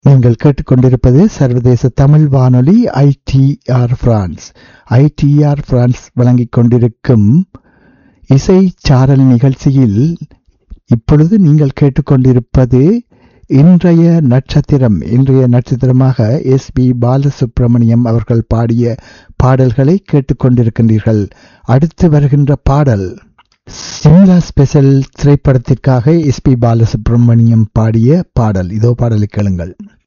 நீங்கள் கேட்டுக்கொண்டிருப்பது சர்வதேச தமிழ் வானொலி ஐடிஆர் பிரான்ஸ். ஐடிஆர் பிரான்ஸ் வழங்கிக் கொண்டிருக்கும் இசை சாரல் நிகழ்ச்சியில் இப்பொழுது நீங்கள் கேட்டுக்கொண்டிருப்பது இன்றைய நட்சத்திரமாக எஸ்பி பாலசுப்ரமணியம் அவர்கள் பாடிய பாடல்களை கேட்டுக்கொண்டிருக்கின்றீர்கள். அடுத்து வருகின்ற பாடல் சிம்லா ஸ்பெஷல் திரைப்படத்திற்காக எஸ்பி பாலசுப்ரமணியம் பாடிய பாடல். இதோ பாடலை கேளுங்கள்.